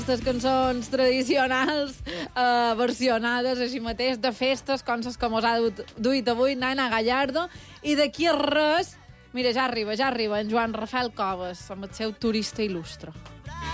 Aquestes cançons tradicionals versionades així mateix de festes, conses com us ha duit avui Nana Gallardo, i d'aquí a res, mira, ja arriba en Joan Rafael Coves amb el seu turista il·lustre.